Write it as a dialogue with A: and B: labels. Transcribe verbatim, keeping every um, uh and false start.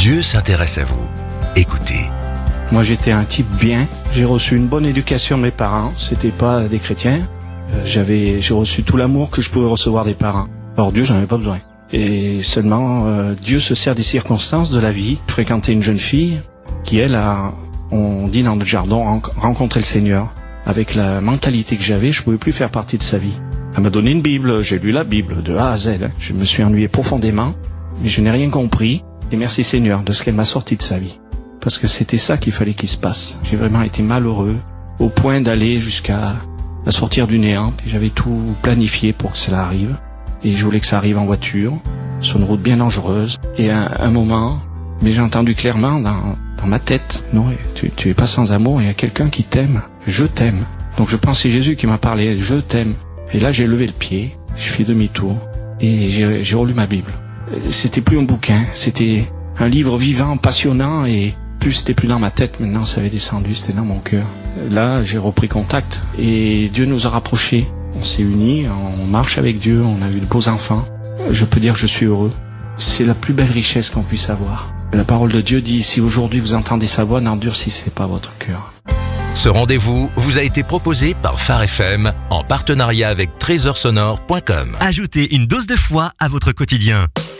A: Dieu s'intéresse à vous. Écoutez.
B: Moi, j'étais un type bien. J'ai reçu une bonne éducation de mes parents. C'était pas des chrétiens. Euh, j'avais, j'ai reçu tout l'amour que je pouvais recevoir des parents. Alors Dieu, j'en avais pas besoin. Et seulement, euh, Dieu se sert des circonstances de la vie. Je fréquentais une jeune fille qui, elle, a, on dit dans le jardin, rencontré le Seigneur. Avec la mentalité que j'avais, je pouvais plus faire partie de sa vie. Elle m'a donné une Bible, j'ai lu la Bible de A à Z. Hein. Je me suis ennuyé profondément, mais je n'ai rien compris. Et merci Seigneur de ce qu'elle m'a sorti de sa vie. Parce que c'était ça qu'il fallait qu'il se passe. J'ai vraiment été malheureux, au point d'aller jusqu'à la sortir du néant. Puis j'avais tout planifié pour que cela arrive. Et je voulais que ça arrive en voiture, sur une route bien dangereuse. Et à un moment, mais j'ai entendu clairement dans, dans ma tête, non, tu, tu es pas sans amour, il y a quelqu'un qui t'aime. Je t'aime. Donc je pense que c'est Jésus qui m'a parlé, je t'aime. Et là j'ai levé le pied, j'ai fait demi-tour et j'ai, j'ai relu ma Bible. C'était plus un bouquin, c'était un livre vivant, passionnant, et plus c'était plus dans ma tête, maintenant ça avait descendu, c'était dans mon cœur. Là j'ai repris contact et Dieu nous a rapprochés. On s'est unis, on marche avec Dieu, on a eu de beaux enfants. Je peux dire que je suis heureux. C'est la plus belle richesse qu'on puisse avoir. La parole de Dieu dit, si aujourd'hui vous entendez sa voix, n'endurcissez pas votre cœur.
A: Ce rendez-vous vous a été proposé par Phare F M en partenariat avec trésor sonore point com.
C: Ajoutez une dose de foi à votre quotidien.